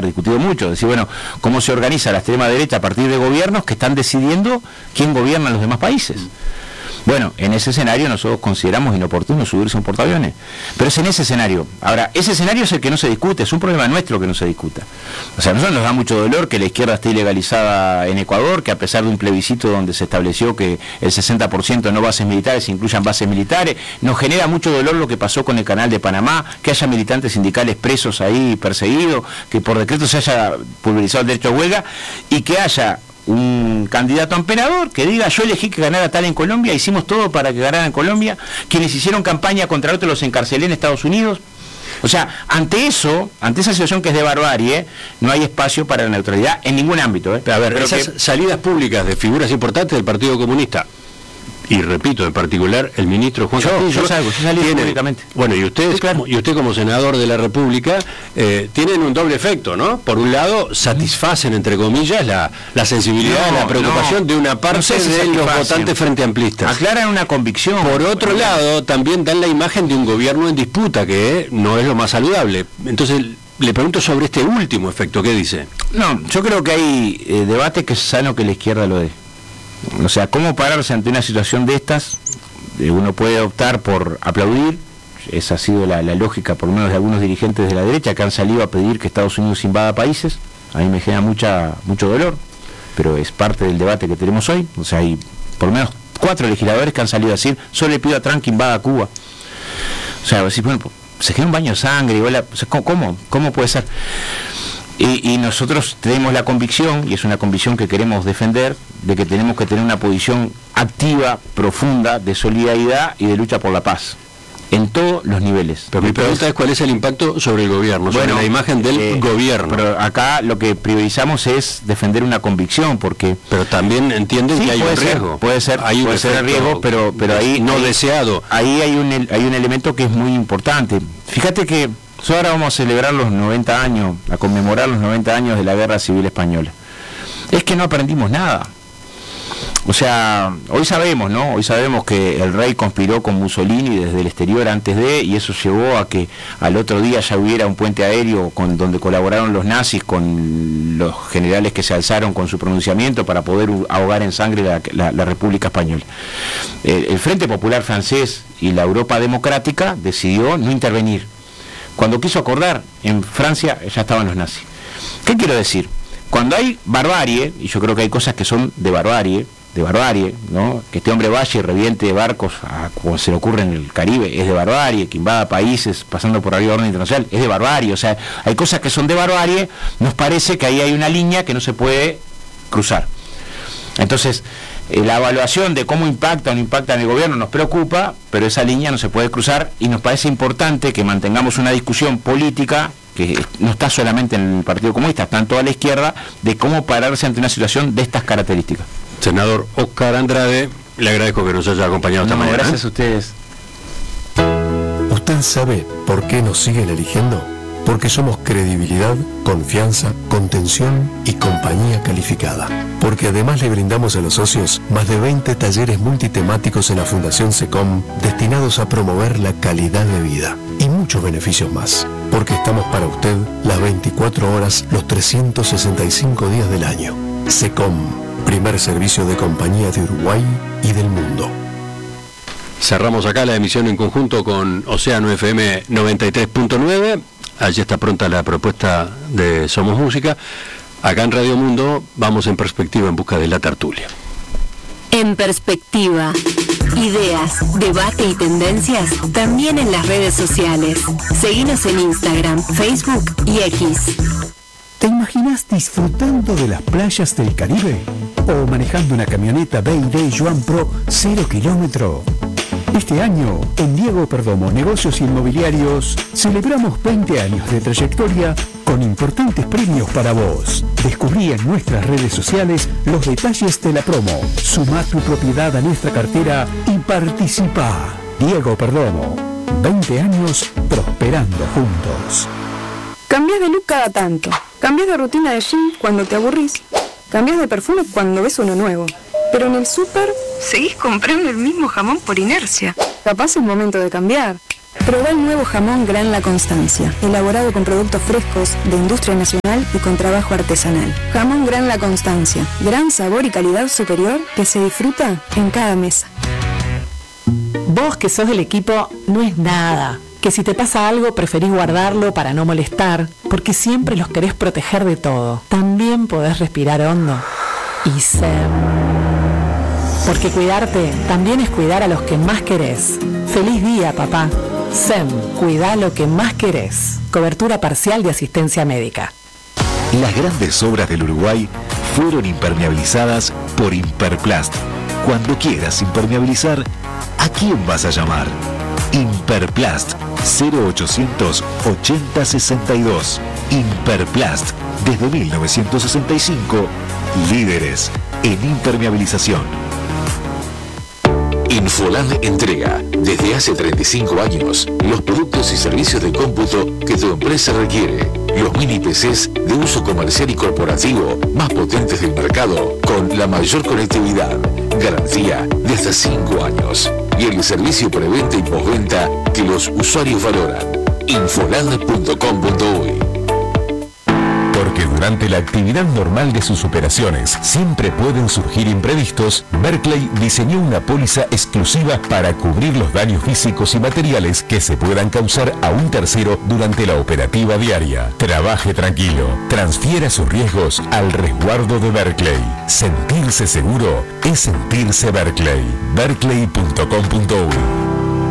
haber discutido mucho, decir, bueno, cómo se organiza la extrema derecha a partir de gobiernos que están decidiendo quién gobierna en los demás países. Bueno, en ese escenario nosotros consideramos inoportuno subirse a un portaaviones, pero es en ese escenario. Ahora, ese escenario es el que no se discute, es un problema nuestro que no se discuta. O sea, a nosotros nos da mucho dolor que la izquierda esté ilegalizada en Ecuador, que a pesar de un plebiscito donde se estableció que el 60% no bases militares incluyan bases militares, nos genera mucho dolor lo que pasó con el Canal de Panamá, que haya militantes sindicales presos ahí, perseguidos, que por decreto se haya pulverizado el derecho a huelga, y que haya un candidato a emperador que diga yo elegí que ganara tal en Colombia, hicimos todo para que ganara en Colombia, quienes hicieron campaña contra otros los encarcelé en Estados Unidos. O sea, ante esa situación que es de barbarie, no hay espacio para la neutralidad en ningún ámbito. A ver, pero esas salidas públicas de figuras importantes del Partido Comunista, y repito, en particular el ministro Juan Castillo, yo salí públicamente. Bueno, y usted, sí, claro. Y usted como senador de la República, tienen un doble efecto, ¿no? Por un lado, satisfacen, entre comillas, la sensibilidad, la preocupación de una parte de los votantes frente amplistas. Aclaran una convicción. Por otro lado, también dan la imagen de un gobierno en disputa, que no es lo más saludable. Entonces, le pregunto sobre este último efecto, ¿qué dice? No, yo creo que hay debate que es sano que la izquierda lo dé. O sea, ¿cómo pararse ante una situación de estas? Uno puede optar por aplaudir, esa ha sido la lógica por lo menos de algunos dirigentes de la derecha que han salido a pedir que Estados Unidos invada países. A mí me genera mucho dolor, pero es parte del debate que tenemos hoy. O sea, hay por lo menos 4 legisladores que han salido a decir, solo le pido a Trump que invada Cuba. O sea, decir, bueno, se genera un baño de sangre, o sea, ¿cómo puede ser? Y nosotros tenemos la convicción, y es una convicción que queremos defender, de que tenemos que tener una posición activa, profunda, de solidaridad y de lucha por la paz, en todos los niveles. Pero mi pregunta es cuál es el impacto sobre el gobierno, sobre la imagen del gobierno. Pero acá lo que priorizamos es defender una convicción, porque... Pero también entienden que hay un riesgo. Puede ser el riesgo, pero ahí... No deseado. Ahí hay un elemento que es muy importante. Fíjate que ahora vamos a celebrar los 90 años, a conmemorar los 90 años de la Guerra Civil Española. Es que no aprendimos nada. O sea, hoy sabemos, ¿no? Hoy sabemos que el rey conspiró con Mussolini desde el exterior antes de, y eso llevó a que al otro día ya hubiera un puente aéreo donde colaboraron los nazis con los generales que se alzaron con su pronunciamiento para poder ahogar en sangre la República Española. El Frente Popular francés y la Europa Democrática decidió no intervenir. Cuando quiso acordar, en Francia ya estaban los nazis. ¿Qué quiero decir? Cuando hay barbarie, y yo creo que hay cosas que son de barbarie, ¿no? Que este hombre vaya y reviente barcos como se le ocurre en el Caribe, es de barbarie, que invada países pasando por arriba de orden internacional, es de barbarie. O sea, hay cosas que son de barbarie, nos parece que ahí hay una línea que no se puede cruzar. Entonces, la evaluación de cómo impacta o no impacta en el gobierno nos preocupa, pero esa línea no se puede cruzar, y nos parece importante que mantengamos una discusión política que no está solamente en el Partido Comunista, está en toda la izquierda, de cómo pararse ante una situación de estas características. Senador Óscar Andrade, le agradezco que nos haya acompañado esta mañana. Gracias a ustedes. ¿Usted sabe por qué nos siguen eligiendo? Porque somos credibilidad, confianza, contención y compañía calificada. Porque además le brindamos a los socios más de 20 talleres multitemáticos en la Fundación SECOM destinados a promover la calidad de vida y muchos beneficios más. Porque estamos para usted las 24 horas, los 365 días del año. SECOM, primer servicio de compañía de Uruguay y del mundo. Cerramos acá la emisión en conjunto con Océano FM 93.9. Allí está pronta la propuesta de Somos Música. Acá en Radio Mundo vamos en perspectiva en busca de la tertulia. En perspectiva, ideas, debate y tendencias también en las redes sociales. Seguinos en Instagram, Facebook y X. ¿Te imaginas disfrutando de las playas del Caribe? ¿O manejando una camioneta BYD Yuan Pro 0 kilómetro? Este año, en Diego Perdomo Negocios Inmobiliarios, celebramos 20 años de trayectoria con importantes premios para vos. Descubrí en nuestras redes sociales los detalles de la promo. Sumá tu propiedad a nuestra cartera y participá. Diego Perdomo, 20 años prosperando juntos. Cambiás de look cada tanto. Cambiás de rutina de gym cuando te aburrís. Cambiás de perfume cuando ves uno nuevo. Pero en el súper seguís comprando el mismo jamón por inercia. Capaz es momento de cambiar. Probá el nuevo jamón Gran La Constancia, elaborado con productos frescos de industria nacional y con trabajo artesanal. Jamón Gran La Constancia, gran sabor y calidad superior que se disfruta en cada mesa. Vos que sos del equipo, no es nada. Que si te pasa algo preferís guardarlo para no molestar, porque siempre los querés proteger de todo. También podés respirar hondo y porque cuidarte también es cuidar a los que más querés. ¡Feliz día, papá! SEM, cuida lo que más querés. Cobertura parcial de asistencia médica. Las grandes obras del Uruguay fueron impermeabilizadas por Imperplast. Cuando quieras impermeabilizar, ¿a quién vas a llamar? Imperplast 0800 80 62. Imperplast, desde 1965, líderes en impermeabilización. Infoland entrega, desde hace 35 años, los productos y servicios de cómputo que tu empresa requiere. Los mini PCs de uso comercial y corporativo más potentes del mercado, con la mayor conectividad, garantía de hasta 5 años y el servicio preventa y postventa que los usuarios valoran. Infoland.com.uy. Porque durante la actividad normal de sus operaciones siempre pueden surgir imprevistos, Berkeley diseñó una póliza exclusiva para cubrir los daños físicos y materiales que se puedan causar a un tercero durante la operativa diaria. Trabaje tranquilo, transfiera sus riesgos al resguardo de Berkeley. Sentirse seguro es sentirse Berkeley. Berkeley.com.uy.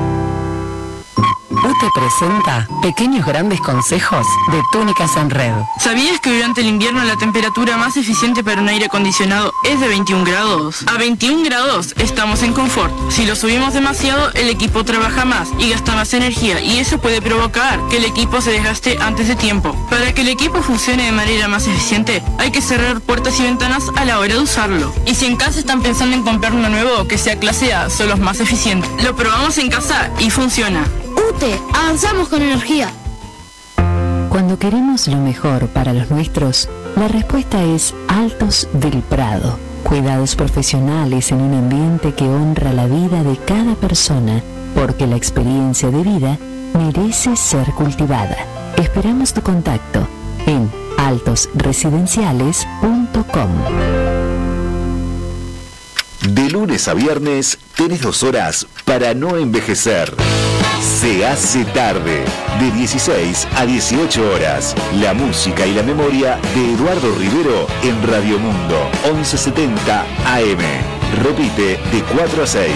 UTE presenta Pequeños Grandes Consejos de Túnicas en Red. ¿Sabías que durante el invierno la temperatura más eficiente para un aire acondicionado es de 21 grados? A 21 grados estamos en confort. Si lo subimos demasiado, el equipo trabaja más y gasta más energía, y eso puede provocar que el equipo se desgaste antes de tiempo. Para que el equipo funcione de manera más eficiente, hay que cerrar puertas y ventanas a la hora de usarlo. Y si en casa están pensando en comprar uno nuevo que sea clase A, son los más eficientes. Lo probamos en casa y funciona. UTE, avanzamos con energía. Cuando queremos lo mejor para los nuestros, la respuesta es Altos del Prado. Cuidados profesionales en un ambiente que honra la vida de cada persona, porque la experiencia de vida merece ser cultivada. Esperamos tu contacto en altosresidenciales.com. De lunes a viernes tenés 2 horas para no envejecer. Se hace tarde, de 16 a 18 horas. La música y la memoria de Eduardo Rivero en Radio Mundo, 1170 AM. Repite de 4 a 6.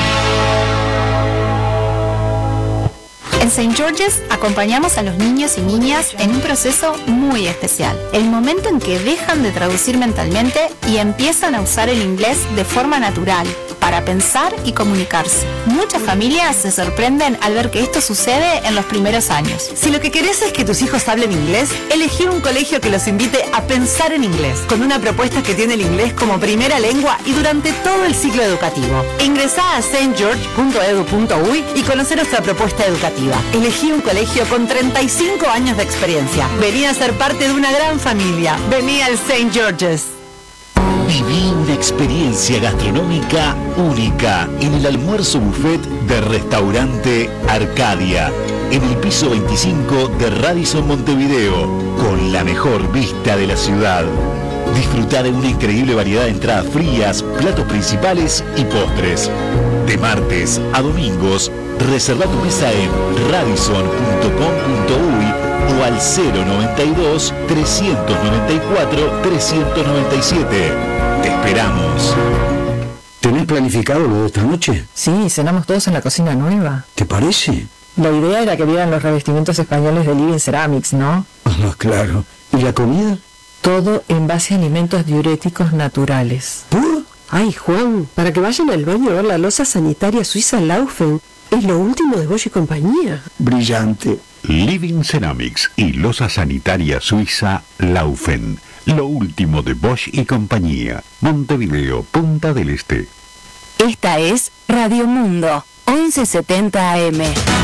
En St. George's acompañamos a los niños y niñas en un proceso muy especial. El momento en que dejan de traducir mentalmente y empiezan a usar el inglés de forma natural, para pensar y comunicarse. Muchas familias se sorprenden al ver que esto sucede en los primeros años. Si lo que querés es que tus hijos hablen inglés, elegí un colegio que los invite a pensar en inglés, con una propuesta que tiene el inglés como primera lengua y durante todo el ciclo educativo. Ingresá a stgeorge.edu.uy y conocer nuestra propuesta educativa. Elegí un colegio con 35 años de experiencia. Vení a ser parte de una gran familia. Vení al St. George's. Viví una experiencia gastronómica única en el almuerzo buffet de Restaurante Arcadia, en el piso 25 de Radisson Montevideo, con la mejor vista de la ciudad. Disfruta de una increíble variedad de entradas frías, platos principales y postres. De martes a domingos, reserva tu mesa en radisson.com.uy o al 092 394 397. Te esperamos. ¿Tenés planificado lo de esta noche? Sí, cenamos todos en la cocina nueva. ¿Te parece? La idea era que vieran los revestimientos españoles de Living Ceramics, ¿no? Ah, claro. ¿Y la comida? Todo en base a alimentos diuréticos naturales. ¿Por? Ay, Juan, para que vayan al baño a ver la loza sanitaria suiza Laufen. Es lo último de Bosch y compañía. Brillante. Living Ceramics y loza sanitaria suiza Laufen. Lo último de Bosch y compañía. Montevideo, Punta del Este. Esta es Radio Mundo, 1170 AM.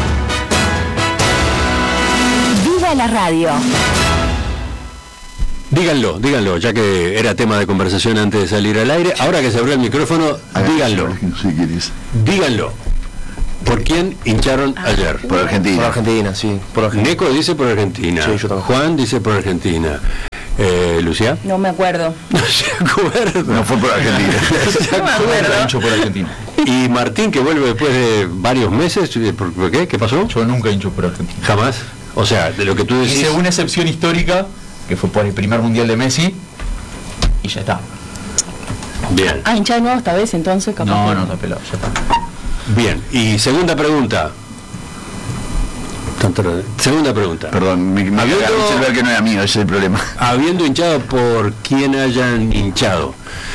¡Viva la radio! Díganlo, ya que era tema de conversación antes de salir al aire. Ahora que se abrió el micrófono, díganlo. Díganlo. ¿Por quién hincharon ayer? Por Argentina. Por Argentina, sí. Por Argentina. Neco dice por Argentina. Sí, yo también. Juan dice por Argentina. ¿Lucía? No me acuerdo. No se acuerda. No fue por Argentina. No me acuerdo. Hincho por Argentina. Y Martín, que vuelve después de varios meses, ¿por qué? ¿Qué pasó? Yo nunca hincho por Argentina. Jamás. O sea, de lo que tú decís. Hice una excepción histórica, que fue por el primer mundial de Messi, y ya está. Bien. Ah, hincha de nuevo esta vez, entonces, capaz. No, que- no, está pelado, ya está. Bien. Y segunda pregunta. Segunda pregunta. Perdón, me hice ver que no era mío, ese es el problema. Habiendo hinchado por quien hayan hinchado,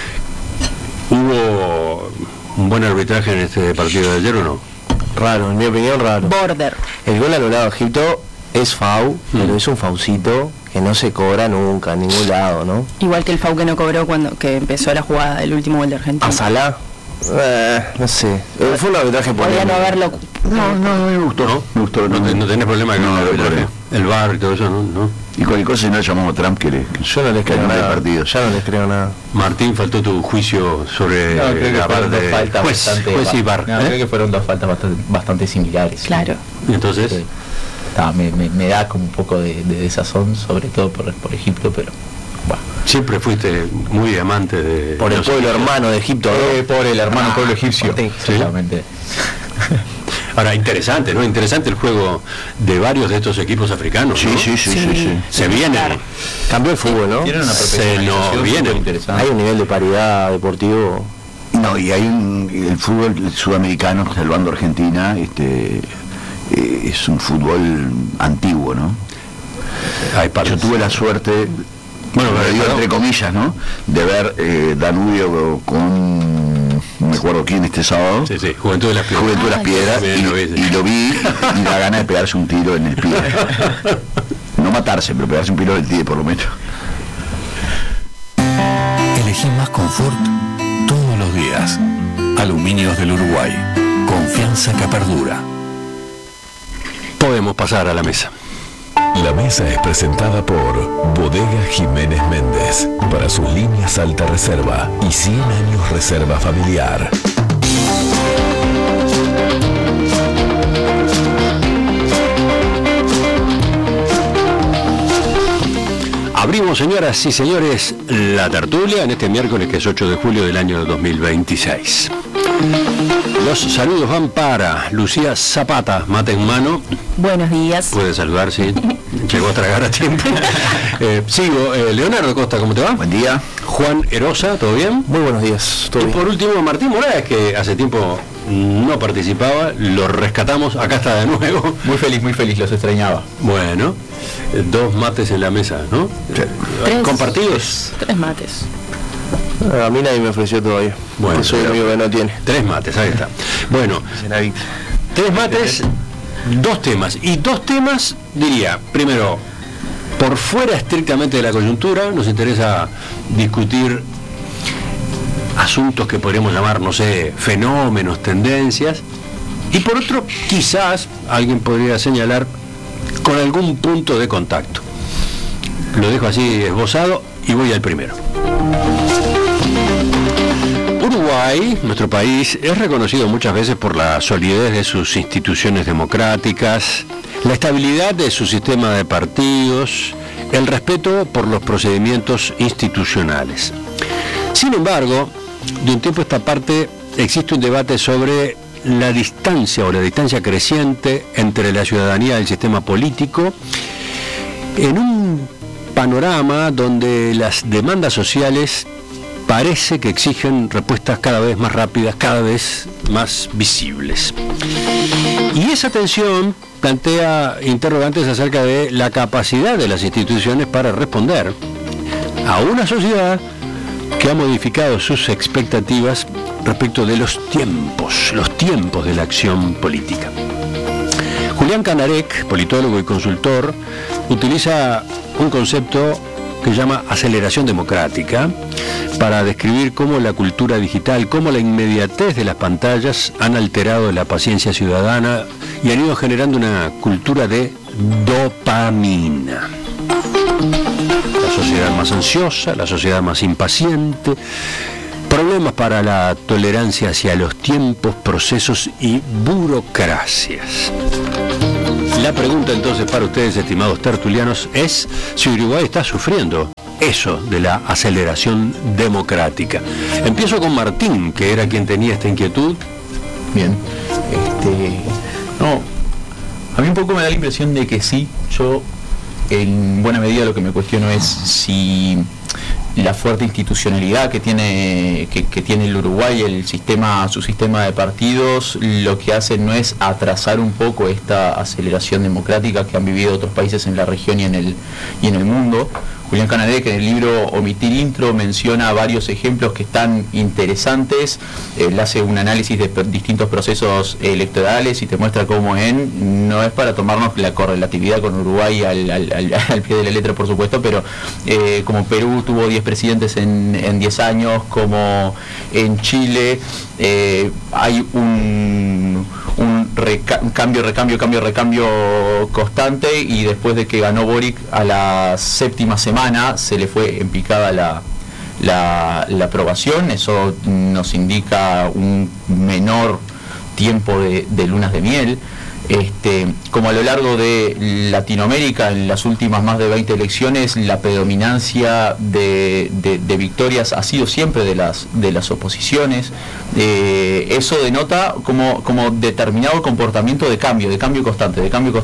¿hubo un buen arbitraje en este partido de ayer o no? Raro, en mi opinión, raro. Border. El gol anulado a Egipto es FAU, pero es un faucito que no se cobra nunca en ningún lado, ¿no? Igual que el FAU que no cobró cuando que empezó la jugada, el último gol de Argentina. A Salah, no sé. Fue un arbitraje Podría no haberlo. No, me gustó. ¿No? Me gustó. No tenés problema con No, el no, arbitraje. El VAR y todo eso, ¿no? Y cualquier cosa, si no le llamamos a Trump, que yo no les creo el nada. partido. Ya no les creo nada. Martín, faltó tu juicio sobre No, creo que la fueron parte dos faltas juez bastante. y VAR. No, creo que fueron dos faltas bastante similares. Claro. Y entonces, me da como un poco de desazón, sobre todo por Egipto, pero bueno. siempre fuiste muy amante de Por el los pueblo egipcios. hermano de Egipto, ¿no? Por el hermano pueblo egipcio. Exactamente. Ahora, interesante, ¿no? Interesante el juego de varios de estos equipos africanos, ¿no? Sí. Se viene. Cambió el fútbol, ¿no? Tienen una Se profesionalización nos viene. súper interesante. Hay un nivel de paridad deportivo. No, y hay el fútbol sudamericano, salvando Argentina, es un fútbol antiguo, ¿no? Yo tuve la suerte, bueno, entre comillas, ¿no? De ver Danubio con, no me acuerdo quién, este sábado. Sí, Juventud de las Piedras. Juventud de las Piedras, Bien, y lo vi, y la gana de pegarse un tiro en el pie. No matarse, pero pegarse un tiro en el pie, por lo menos. Elegí más confort todos los días. Aluminios del Uruguay. Confianza que perdura. Podemos pasar a la mesa. La mesa es presentada por Bodega Jiménez Méndez para sus líneas alta reserva y 100 años reserva familiar. Abrimos, señoras y señores, la tertulia en este miércoles que es 8 de julio del año 2026. Los saludos van para Lucía Zapata, mate en mano. Buenos días. Puede saludar, sí. Llegó a tragar a tiempo. Sigo, Leonardo Costa, ¿cómo te va? Buen día. Juan Erosa, ¿todo bien? Muy buenos días. Y por último, Martín Morales, que hace tiempo no participaba, lo rescatamos, acá está de nuevo. Muy feliz, los extrañaba. Bueno, dos mates en la mesa, ¿no? ¿Compartidos? 3 mates. A mí nadie me ofreció todavía. Bueno, soy el único que no tiene. 3 mates, ahí está. Bueno, 3 mates, 2 temas. Y 2 temas, diría, primero, por fuera estrictamente de la coyuntura, nos interesa discutir asuntos que podríamos llamar, no sé, fenómenos, tendencias. Y por otro, quizás alguien podría señalar con algún punto de contacto. Lo dejo así esbozado y voy al primero. Uruguay, nuestro país, es reconocido muchas veces por la solidez de sus instituciones democráticas, la estabilidad de su sistema de partidos, el respeto por los procedimientos institucionales. Sin embargo, de un tiempo a esta parte existe un debate sobre la distancia o la distancia creciente entre la ciudadanía y el sistema político en un panorama donde las demandas sociales parece que exigen respuestas cada vez más rápidas, cada vez más visibles. Y esa tensión plantea interrogantes acerca de la capacidad de las instituciones para responder a una sociedad que ha modificado sus expectativas respecto de los tiempos de la acción política. Julián Canarek, politólogo y consultor, utiliza un concepto que llama aceleración democrática para describir cómo la cultura digital, cómo la inmediatez de las pantallas han alterado la paciencia ciudadana y han ido generando una cultura de dopamina. La sociedad más ansiosa, la sociedad más impaciente, Problemas para la tolerancia hacia los tiempos, procesos y burocracias. La pregunta entonces para ustedes, estimados tertulianos, es si Uruguay está sufriendo eso de la aceleración democrática. Empiezo con Martín, que era quien tenía esta inquietud. Bien, no, a mí un poco me da la impresión de que sí. Yo en buena medida lo que me cuestiono es si la fuerte institucionalidad que tiene el Uruguay, su sistema de partidos, lo que hace no es atrasar un poco esta aceleración democrática que han vivido otros países en la región y en el mundo. Julián Canadé, que en el libro Omitir Intro menciona varios ejemplos que están interesantes. Él hace un análisis de distintos procesos electorales y te muestra cómo no es para tomarnos la correlatividad con Uruguay al pie de la letra, por supuesto, pero como Perú tuvo 10 presidentes en 10 años, como en Chile hay un recambio constante, y después de que ganó Boric a la séptima semana se le fue en picada la aprobación. Eso nos indica un menor tiempo de lunas de miel. Como a lo largo de Latinoamérica, en las últimas más de 20 elecciones, la predominancia de victorias ha sido siempre de las oposiciones. Eso denota como determinado comportamiento de cambio constante.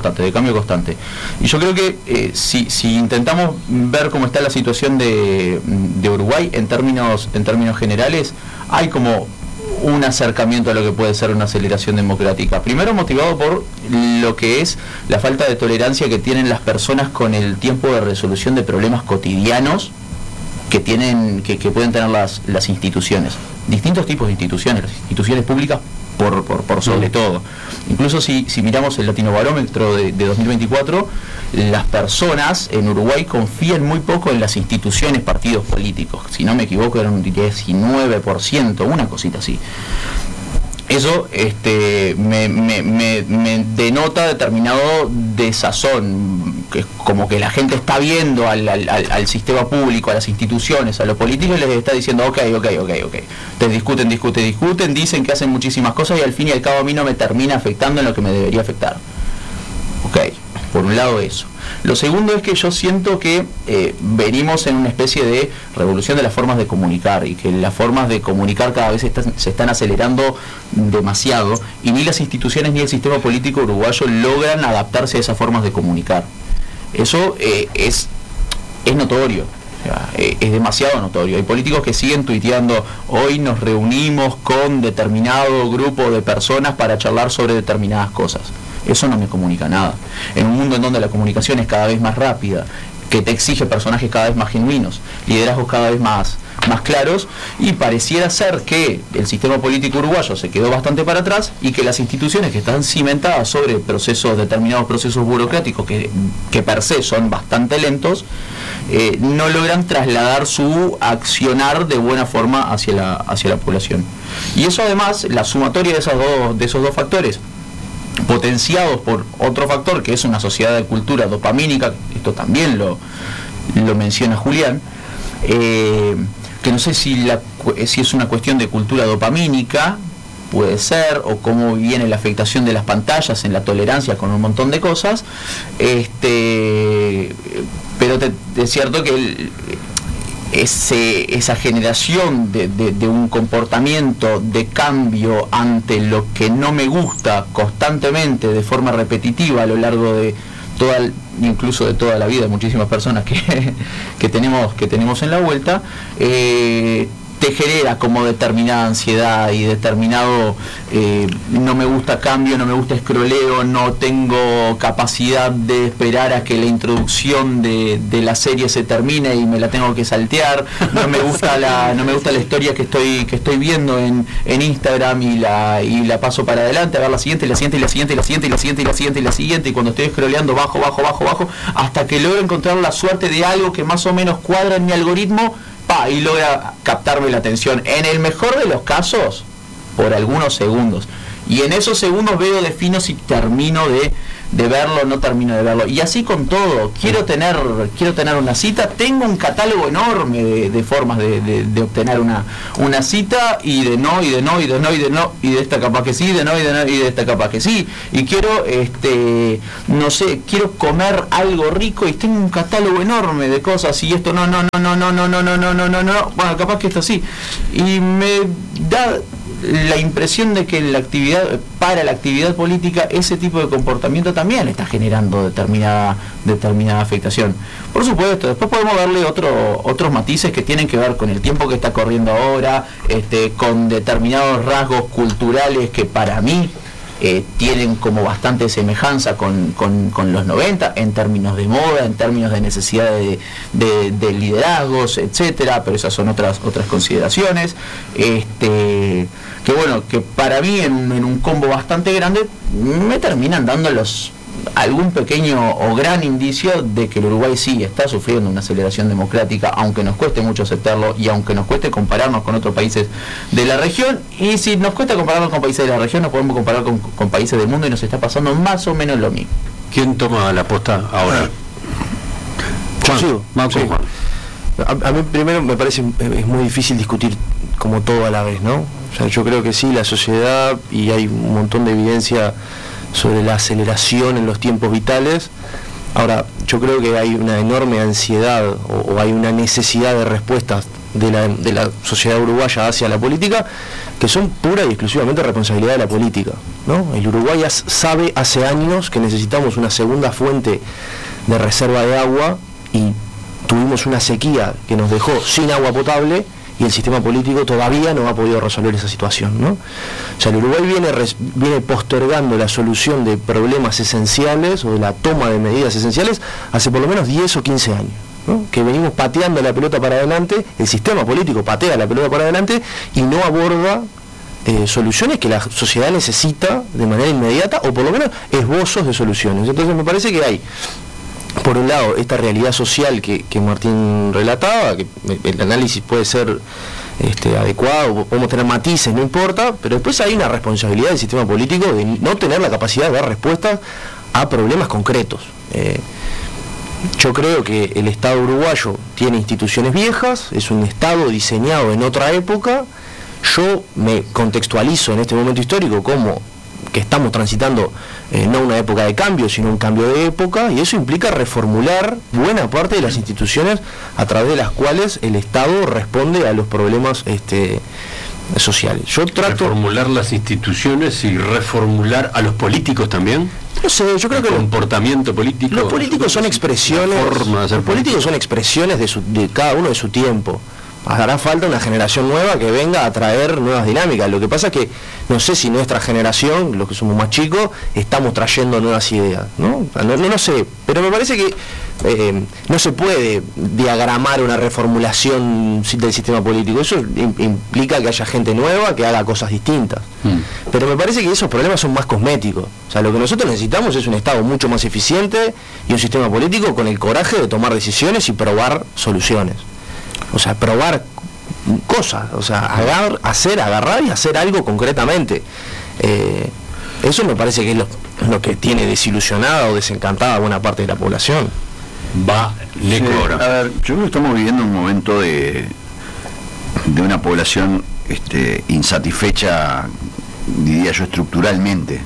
Y yo creo que si intentamos ver cómo está la situación de Uruguay en términos generales, hay como un acercamiento a lo que puede ser una aceleración democrática. Primero motivado por lo que es la falta de tolerancia que tienen las personas con el tiempo de resolución de problemas cotidianos que pueden tener las instituciones. Distintos tipos de instituciones, las instituciones públicas por sobre todo. Incluso si miramos el Latinobarómetro de 2024, las personas en Uruguay confían muy poco en las instituciones, partidos políticos. Si no me equivoco, eran un 19%, una cosita así. Eso me denota determinado desazón, que como que la gente está viendo al sistema público, a las instituciones, a los políticos, y les está diciendo ok. Ustedes discuten, dicen que hacen muchísimas cosas y al fin y al cabo a mí no me termina afectando en lo que me debería afectar. Ok, por un lado eso. Lo segundo es que yo siento que venimos en una especie de revolución de las formas de comunicar, y que las formas de comunicar cada vez se están acelerando demasiado, y ni las instituciones ni el sistema político uruguayo logran adaptarse a esas formas de comunicar. Eso es notorio. O sea, es demasiado notorio. Hay políticos que siguen tuiteando: hoy nos reunimos con determinado grupo de personas para charlar sobre determinadas cosas. Eso no me comunica nada. En un mundo en donde la comunicación es cada vez más rápida, que te exige personajes cada vez más genuinos, liderazgos cada vez más claros, y pareciera ser que el sistema político uruguayo se quedó bastante para atrás, y que las instituciones que están cimentadas sobre determinados procesos burocráticos que per se son bastante lentos, no logran trasladar su accionar de buena forma hacia la población. Y eso, además, la sumatoria de esos dos factores, potenciados por otro factor que es una sociedad de cultura dopamínica, esto también lo menciona Julián, que no sé si es una cuestión de cultura dopamínica, puede ser, o cómo viene la afectación de las pantallas en la tolerancia con un montón de cosas, pero es cierto que esa generación de un comportamiento de cambio ante lo que no me gusta constantemente, de forma repetitiva a lo largo de incluso de toda la vida de muchísimas personas que tenemos en la vuelta, te genera como determinada ansiedad y determinado no me gusta cambio, no me gusta escroleo, no tengo capacidad de esperar a que la introducción de la serie se termine y me la tengo que saltear, no me gusta la historia que estoy viendo en Instagram y la paso para adelante a ver la siguiente, y cuando estoy scrolleando bajo hasta que logro encontrar la suerte de algo que más o menos cuadra en mi algoritmo, y logra captarme la atención, en el mejor de los casos, por algunos segundos. Y en esos segundos defino si termino verlo, no termino de verlo. Y así con todo, quiero tener una cita, tengo un catálogo enorme de formas de obtener una cita, y de no, y de no, y de no, y de no, y de esta capaz que sí, de no, y de no, y de esta capaz que sí. Y quiero, no sé, quiero comer algo rico y tengo un catálogo enorme de cosas, y esto no, bueno, capaz que esto sí. Y me da la impresión de que para la actividad política ese tipo de comportamiento también está generando determinada afectación. Por supuesto, después podemos darle otros matices que tienen que ver con el tiempo que está corriendo ahora, con determinados rasgos culturales que para mí tienen como bastante semejanza con los 90 en términos de moda, en términos de necesidad de liderazgos, etcétera, pero esas son otras consideraciones, que bueno, que para mí en un combo bastante grande me terminan dando algún pequeño o gran indicio de que el Uruguay sí está sufriendo una aceleración democrática, aunque nos cueste mucho aceptarlo y aunque nos cueste compararnos con otros países de la región. Y si nos cuesta compararnos con países de la región, nos podemos comparar con países del mundo, y nos está pasando más o menos lo mismo. ¿Quién toma la posta ahora? Juan. A mí primero me parece es muy difícil discutir como todo a la vez, ¿no? O sea, yo creo que sí, la sociedad, y hay un montón de evidencia sobre la aceleración en los tiempos vitales. Ahora, yo creo que hay una enorme ansiedad o hay una necesidad de respuestas de la sociedad uruguaya hacia la política que son pura y exclusivamente responsabilidad de la política, ¿no? El Uruguay sabe hace años que necesitamos una segunda fuente de reserva de agua, y tuvimos una sequía que nos dejó sin agua potable, y el sistema político todavía no ha podido resolver esa situación, ¿no? O sea, el Uruguay viene postergando la solución de problemas esenciales o de la toma de medidas esenciales hace por lo menos 10 o 15 años, ¿no? Que venimos pateando la pelota para adelante, el sistema político patea la pelota para adelante y no aborda soluciones que la sociedad necesita de manera inmediata, o por lo menos esbozos de soluciones. Entonces me parece que hay, por un lado, esta realidad social que Martín relataba, que el análisis puede ser adecuado, podemos tener matices, no importa, pero después hay una responsabilidad del sistema político de no tener la capacidad de dar respuestas a problemas concretos. Yo creo que el Estado uruguayo tiene instituciones viejas, es un Estado diseñado en otra época. Yo me contextualizo en este momento histórico como que estamos transitando no una época de cambio, sino un cambio de época, y eso implica reformular buena parte de las instituciones a través de las cuales el Estado responde a los problemas sociales. Yo trato reformular las instituciones y reformular a los políticos también. No sé, yo creo que comportamiento político. Los políticos son expresiones. Los políticos son expresiones de cada uno de su tiempo. Hará falta una generación nueva que venga a traer nuevas dinámicas. Lo que pasa es que no sé si nuestra generación, los que somos más chicos, estamos trayendo nuevas ideas, ¿no? No sé, pero me parece que no se puede diagramar una reformulación del sistema político. Eso implica que haya gente nueva que haga cosas distintas. Pero me parece que esos problemas son más cosméticos. O sea, lo que nosotros necesitamos es un Estado mucho más eficiente y un sistema político con el coraje de tomar decisiones y probar soluciones. O sea, probar cosas, o sea, agarrar y hacer algo concretamente. Eso me parece que es lo que tiene desilusionada o desencantada a buena parte de la población. A ver, yo creo que estamos viviendo un momento de una población insatisfecha, diría yo, estructuralmente.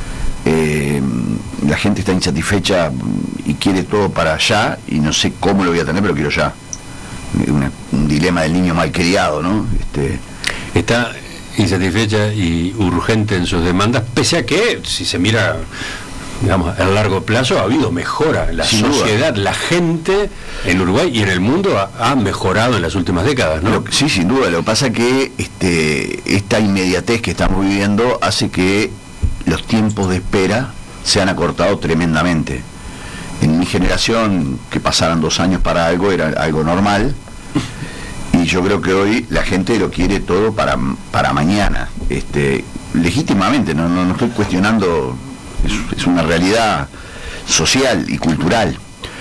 La gente está insatisfecha y quiere todo para allá, y no sé cómo lo voy a tener, pero quiero ya. Un dilema del niño malcriado, ¿no? Está insatisfecha y urgente en sus demandas, pese a que, si se mira, digamos, a largo plazo, ha habido mejora en la sociedad, la gente en Uruguay y en el mundo ha mejorado en las últimas décadas, ¿no? Sí, sin duda. Lo que pasa es que esta inmediatez que estamos viviendo hace que los tiempos de espera se han acortado tremendamente. En mi generación, que pasaran 2 años para algo era algo normal, y yo creo que hoy la gente lo quiere todo para mañana, legítimamente, no estoy cuestionando, es una realidad social y cultural,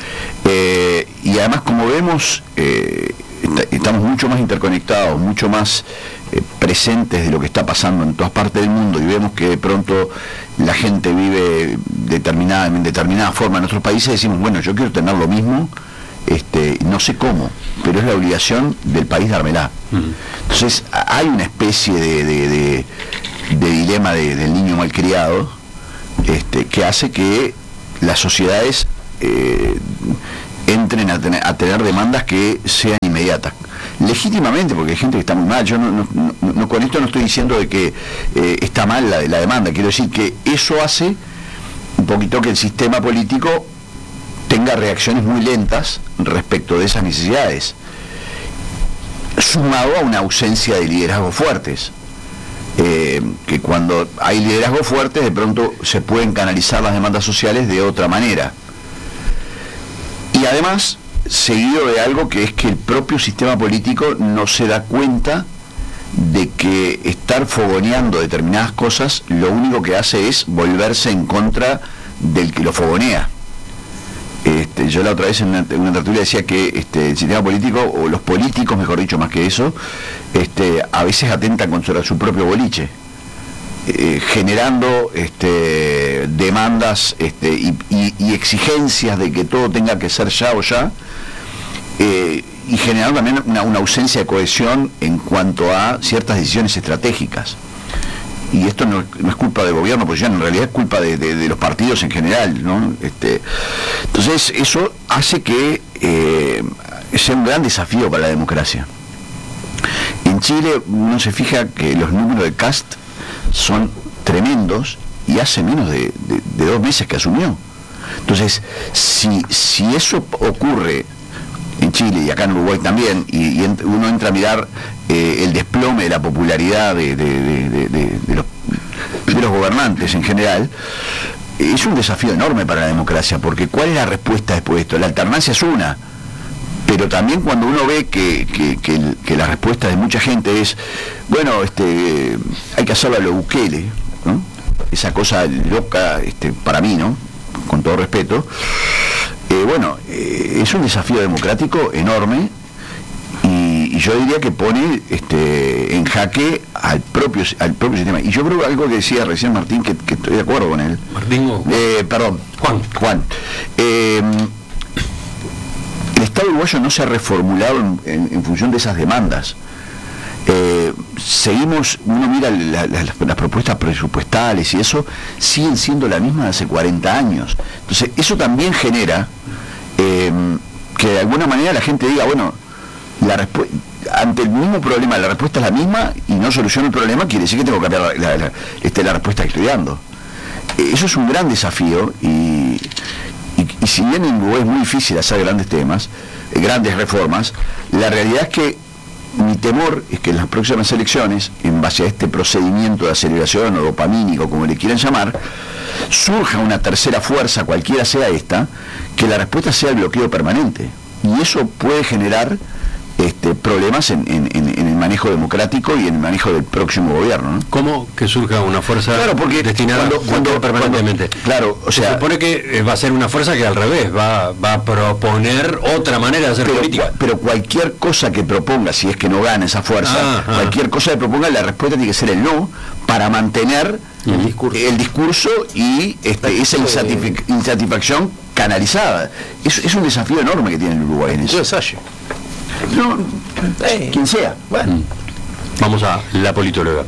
y además, como vemos, estamos mucho más interconectados, mucho más presentes de lo que está pasando en todas partes del mundo, y vemos que de pronto la gente vive en determinada forma en otros países, decimos, bueno, yo quiero tener lo mismo, no sé cómo, pero es la obligación del país dármela. Entonces hay una especie de dilema del niño malcriado, que hace que las sociedades entren a tener demandas que sean inmediatas, legítimamente, porque hay gente que está muy mal. Yo no con esto no estoy diciendo de que está mal la demanda, quiero decir que eso hace un poquito que el sistema político tenga reacciones muy lentas respecto de esas necesidades, sumado a una ausencia de liderazgos fuertes, que cuando hay liderazgos fuertes de pronto se pueden canalizar las demandas sociales de otra manera. Y además, seguido de algo que es que el propio sistema político no se da cuenta de que estar fogoneando determinadas cosas lo único que hace es volverse en contra del que lo fogonea. Yo la otra vez en una tertulia decía que el sistema político, o los políticos, mejor dicho, más que eso, a veces atentan contra su propio boliche, generando demandas y exigencias de que todo tenga que ser ya o ya, y generando también una ausencia de cohesión en cuanto a ciertas decisiones estratégicas. Y esto no es culpa del gobierno, pues ya en realidad es culpa de los partidos en general, ¿no? Entonces eso hace que sea un gran desafío para la democracia. En Chile uno se fija que los números de Kast son tremendos y hace menos de 2 meses que asumió. Entonces, si eso ocurre en Chile y acá en Uruguay también, y uno entra a mirar el desplome de la popularidad de los gobernantes en general, es un desafío enorme para la democracia, porque ¿cuál es la respuesta después de esto? La alternancia es una, pero también cuando uno ve que la respuesta de mucha gente es, bueno, hay que hacerlo a lo Bukele, ¿no? Esa cosa loca, para mí, ¿no? Con todo respeto, es un desafío democrático enorme, y yo diría que pone en jaque al propio sistema. Y yo creo algo que decía recién Martín, que estoy de acuerdo con él. Martín, perdón, Juan. El Estado uruguayo no se ha reformulado en función de esas demandas. Seguimos, uno mira las propuestas presupuestales y eso siguen siendo la misma de hace 40 años. Entonces eso también genera que de alguna manera la gente diga, bueno, ante el mismo problema la respuesta es la misma y no soluciona el problema, quiere decir que tengo que cambiar la respuesta que estoy dando. Eso es un gran desafío, y si bien en Uruguay es muy difícil hacer grandes temas, grandes reformas, la realidad es que mi temor es que en las próximas elecciones, en base a este procedimiento de aceleración o dopamínico, como le quieran llamar, surja una tercera fuerza, cualquiera sea esta, que la respuesta sea el bloqueo permanente. Y eso puede generar problemas en el manejo democrático y en el manejo del próximo gobierno, ¿no? ¿Cómo que surja una fuerza destinada permanentemente? Claro, o sea, se supone que va a ser una fuerza que al revés va a proponer otra manera de hacer política. Pero cualquier cosa que proponga, si es que no gana esa fuerza, cualquier cosa que proponga, la respuesta tiene que ser el no, para mantener el discurso y esa insatisfacción canalizada. Es un desafío enorme que tiene el Uruguay en eso. No, quien sea. Bueno. Vamos a la politóloga.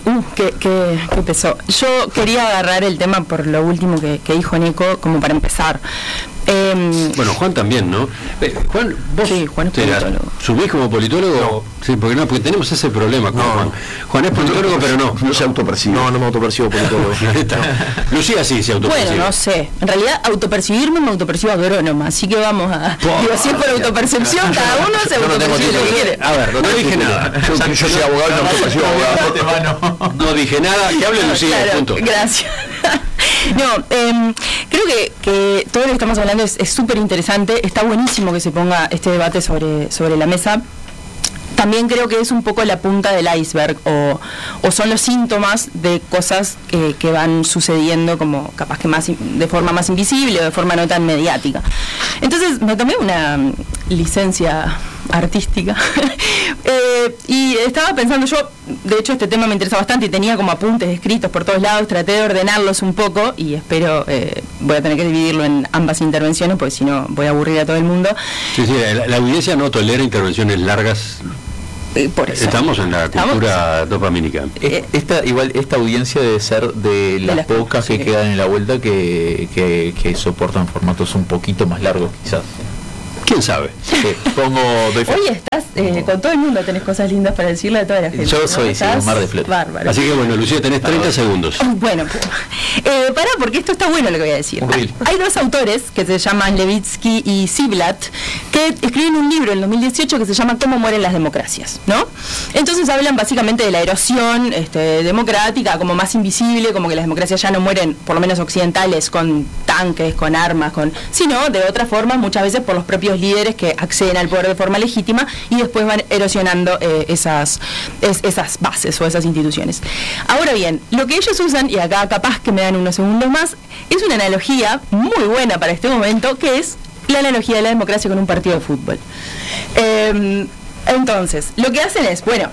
¿Qué pesó? Yo quería agarrar el tema por lo último que dijo Nico, como para empezar. Bueno, Juan también, ¿no? Juan, vos sí, Juan es politólogo. ¿Subís como politólogo? No. Sí, porque tenemos ese problema con Juan. Juan es politólogo, pero no se autopercibe. No me autopercibo politólogo. Lucía sí se autopercibe. Bueno, no sé. En realidad, autopercibirme me autopercibo agrónoma, así que vamos a... Digo, si es por autopercepción, cada uno se autopercibe lo que quiere. A ver, no dije nada. Yo soy abogado y no autopercibo abogado. No dije nada, que hable Lucía, claro, punto. Gracias. No, creo que todo lo que estamos hablando es súper interesante. Está buenísimo que se ponga este debate sobre la mesa. También creo que es un poco la punta del iceberg, o son los síntomas de cosas que van sucediendo, como capaz que de forma más invisible o de forma no tan mediática. Entonces me tomé una licencia artística y estaba pensando, yo de hecho este tema me interesa bastante y tenía como apuntes escritos por todos lados, traté de ordenarlos un poco y espero, voy a tener que dividirlo en ambas intervenciones porque si no voy a aburrir a todo el mundo. Sí, la audiencia no tolera intervenciones largas. Por eso. Estamos en la cultura dopamínica. Esta audiencia debe ser de las pocas que quedan en la vuelta que soportan formatos un poquito más largos quizás. ¿Quién sabe? Hoy estás con todo el mundo, tenés cosas lindas para decirle a toda la gente. Yo soy un mar de flores. Bárbaro. Así que bueno, Lucía, tenés 30 segundos. Bueno, pará, porque esto está bueno lo que voy a decir. Hay dos autores que se llaman Levitsky y Ziblatt que escriben un libro en 2018 que se llama Cómo mueren las democracias, ¿no? Entonces hablan básicamente de la erosión democrática como más invisible, como que las democracias ya no mueren, por lo menos occidentales, con tanques, con armas, sino de otra forma, muchas veces por los propios líderes que acceden al poder de forma legítima y después van erosionando esas bases o esas instituciones. Ahora bien, lo que ellos usan, y acá capaz que me dan unos segundos más, es una analogía muy buena para este momento, que es la analogía de la democracia con un partido de fútbol. Entonces, lo que hacen es, bueno,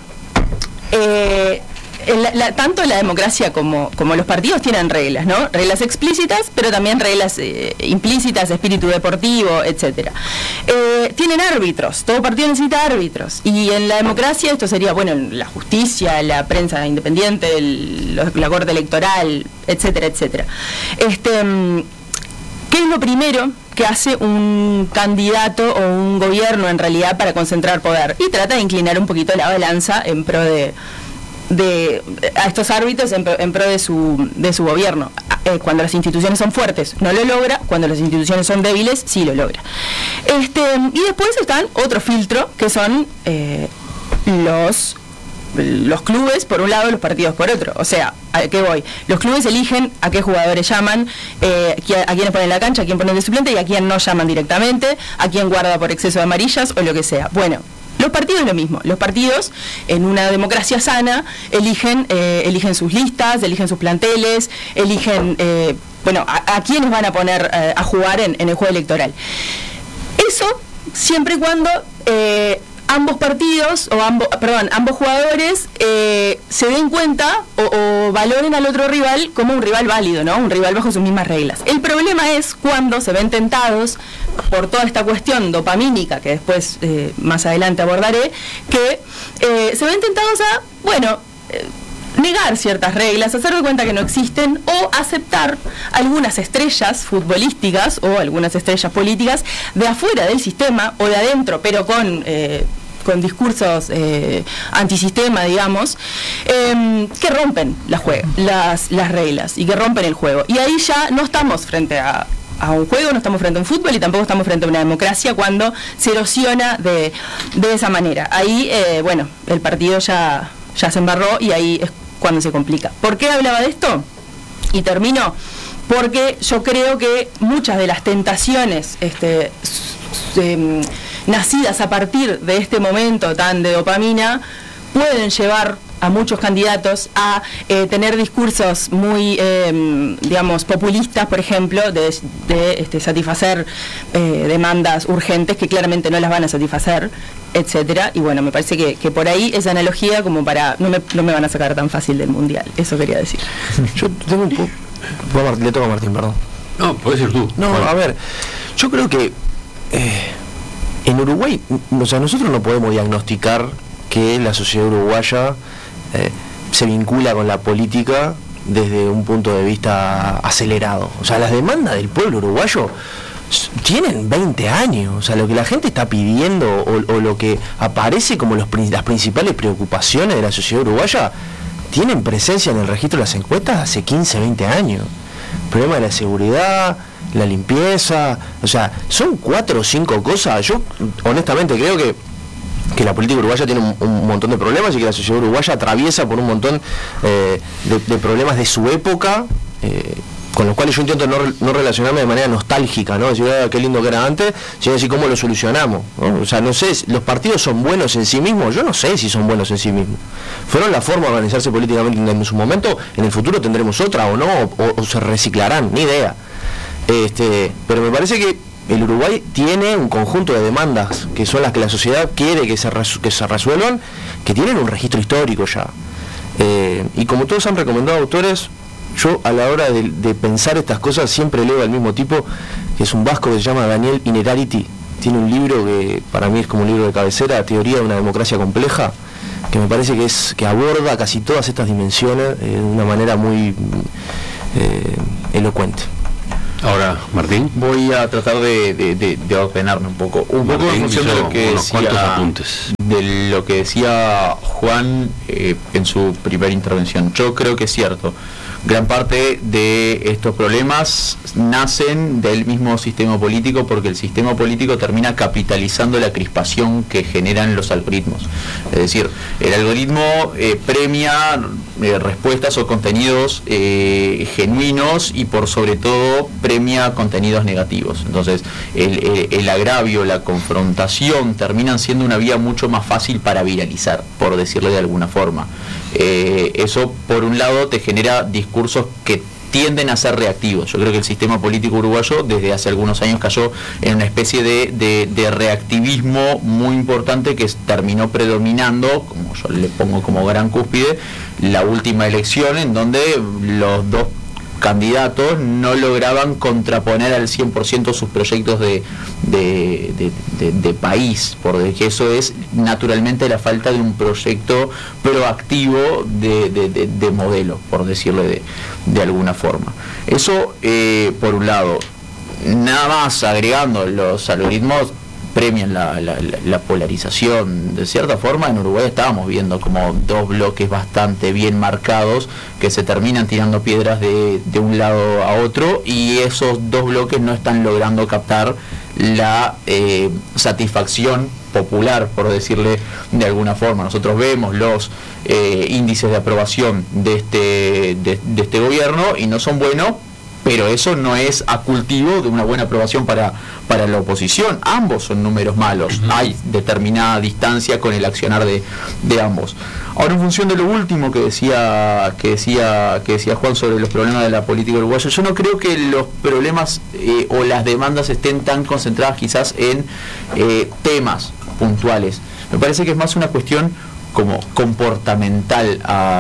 tanto la democracia como los partidos tienen reglas, ¿no? Reglas explícitas, pero también reglas implícitas, espíritu deportivo, etcétera. Tienen árbitros, todo partido necesita árbitros. Y en la democracia esto sería, bueno, la justicia, la prensa independiente, la corte electoral, etcétera, etcétera. ¿Qué es lo primero que hace un candidato o un gobierno en realidad para concentrar poder? Y trata de inclinar un poquito la balanza en pro a estos árbitros en pro de su gobierno. Cuando las instituciones son fuertes no lo logra, cuando las instituciones son débiles sí lo logra. Y después están otro filtro que son los clubes por un lado, los partidos por otro. O sea, ¿a qué voy? Los clubes eligen a qué jugadores llaman, a quiénes ponen en la cancha, a quién ponen de suplente y a quién no llaman directamente, a quién guarda por exceso de amarillas o lo que sea. Bueno, los partidos es lo mismo. Los partidos, en una democracia sana, eligen sus listas, eligen sus planteles, eligen a quiénes van a poner a jugar en el juego electoral. Eso siempre y cuando ambos partidos, ambos jugadores se den cuenta o valoren al otro rival como un rival válido, ¿no? Un rival bajo sus mismas reglas. El problema es cuando se ven tentados por toda esta cuestión dopamínica, que después más adelante abordaré, que se ven tentados a, negar ciertas reglas, hacer de cuenta que no existen o aceptar algunas estrellas futbolísticas o algunas estrellas políticas de afuera del sistema o de adentro, pero con discursos antisistema, digamos, que rompen las reglas y que rompen el juego. Y ahí ya no estamos frente a un juego, no estamos frente a un fútbol y tampoco estamos frente a una democracia cuando se erosiona de esa manera. Ahí, el partido ya se embarró y ahí es cuando se complica. ¿Por qué hablaba de esto? Y termino, porque yo creo que muchas de las tentaciones nacidas a partir de este momento tan de dopamina pueden llevar a muchos candidatos a tener discursos muy, populistas, por ejemplo, de satisfacer demandas urgentes que claramente no las van a satisfacer, etcétera. Y bueno, me parece que por ahí esa analogía como para no me van a sacar tan fácil del mundial. Eso quería decir. Yo tengo un poco... Le toca a Martín, perdón. No, puedes ir tú. No, a ver, yo creo que en Uruguay, nosotros no podemos diagnosticar que la sociedad uruguaya se vincula con la política desde un punto de vista acelerado. O sea, las demandas del pueblo uruguayo tienen 20 años. O sea, lo que la gente está pidiendo o lo que aparece como las principales preocupaciones de la sociedad uruguaya tienen presencia en el registro de las encuestas hace 15, 20 años. El problema de la seguridad, la limpieza, o sea, son 4 o 5 cosas. Yo honestamente creo que la política uruguaya tiene un montón de problemas y que la sociedad uruguaya atraviesa por un montón de problemas de su época, con los cuales yo intento no relacionarme de manera nostálgica, ¿no? Decir, qué lindo que era antes, sino decir cómo lo solucionamos, ¿no? O sea, no sé, los partidos son buenos en sí mismos, yo no sé si son buenos en sí mismos. Fueron la forma de organizarse políticamente en su momento, en el futuro tendremos otra o no, o se reciclarán, ni idea. Pero me parece que el Uruguay tiene un conjunto de demandas que son las que la sociedad quiere que se resuelvan, que tienen un registro histórico ya. Y como todos han recomendado autores, yo a la hora de pensar estas cosas siempre leo al mismo tipo, que es un vasco que se llama Daniel Innerarity. Tiene un libro que para mí es como un libro de cabecera, Teoría de una democracia compleja, que me parece que aborda casi todas estas dimensiones de una manera muy elocuente. Ahora, Martín. Voy a tratar de ordenarme un poco en función de lo que decía Juan en su primera intervención. Yo creo que es cierto. Gran parte de estos problemas nacen del mismo sistema político, porque el sistema político termina capitalizando la crispación que generan los algoritmos. Es decir, el algoritmo premia respuestas o contenidos genuinos y por sobre todo premia contenidos negativos. Entonces, el agravio, la confrontación terminan siendo una vía mucho más fácil para viralizar, por decirlo de alguna forma. Eso, por un lado, te genera discursos que tienden a ser reactivos. Yo creo que el sistema político uruguayo desde hace algunos años cayó en una especie de reactivismo muy importante que terminó predominando, como yo le pongo como gran cúspide, la última elección, en donde los dos candidatos no lograban contraponer al 100% sus proyectos de país, porque eso es naturalmente la falta de un proyecto proactivo de modelo, por decirlo de alguna forma. Eso por un lado. Nada más agregando, los algoritmos premian la polarización. De cierta forma, en Uruguay estábamos viendo como dos bloques bastante bien marcados que se terminan tirando piedras de un lado a otro, y esos dos bloques no están logrando captar la satisfacción popular, por decirle de alguna forma. Nosotros vemos los índices de aprobación de este gobierno y no son buenos, pero eso no es a cultivo de una buena aprobación para la oposición. Ambos son números malos. Hay determinada distancia con el accionar de ambos. Ahora, en función de lo último que decía Juan sobre los problemas de la política uruguaya, yo no creo que los problemas o las demandas estén tan concentradas quizás en temas puntuales. Me parece que es más una cuestión como comportamental